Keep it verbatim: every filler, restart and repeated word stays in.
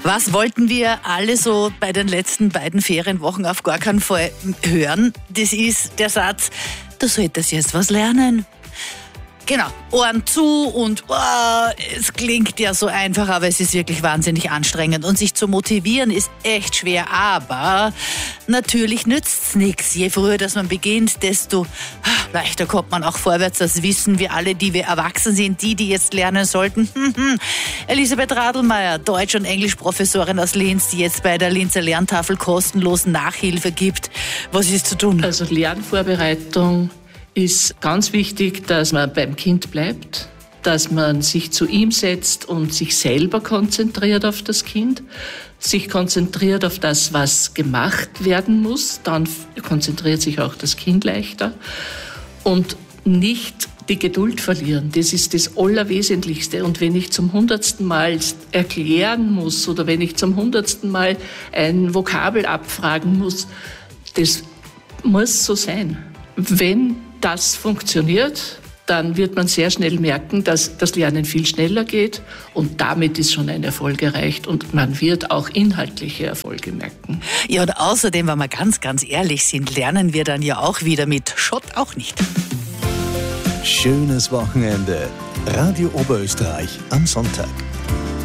Was wollten wir alle so bei den letzten beiden Ferienwochen auf gar keinen Fall hören? Das ist der Satz, du solltest jetzt was lernen. Genau, Ohren zu und oh, es klingt ja so einfach, aber es ist wirklich wahnsinnig anstrengend. Und sich zu motivieren ist echt schwer, aber natürlich nützt's nichts. Je früher, dass man beginnt, desto leichter kommt man auch vorwärts. Das wissen wir alle, die wir erwachsen sind, die, die jetzt lernen sollten. Elisabeth Radlmeier, Deutsch- und Englischprofessorin aus Linz, die jetzt bei der Linzer Lerntafel kostenlos Nachhilfe gibt. Was ist zu tun? Also Lernvorbereitung ist ganz wichtig, dass man beim Kind bleibt, dass man sich zu ihm setzt und sich selber konzentriert auf das Kind, sich konzentriert auf das, was gemacht werden muss, dann konzentriert sich auch das Kind leichter und nicht die Geduld verlieren. Das ist das Allerwesentlichste. Und wenn ich zum hundertsten Mal erklären muss oder wenn ich zum hundertsten Mal ein Vokabel abfragen muss, das muss so sein. Wenn das funktioniert, dann wird man sehr schnell merken, dass das Lernen viel schneller geht und damit ist schon ein Erfolg erreicht und man wird auch inhaltliche Erfolge merken. Ja, und außerdem, wenn wir ganz, ganz ehrlich sind, lernen wir dann ja auch wieder mit Schott auch nicht. Schönes Wochenende. Radio Oberösterreich am Sonntag.